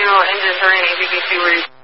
general engine terrain, as you can see where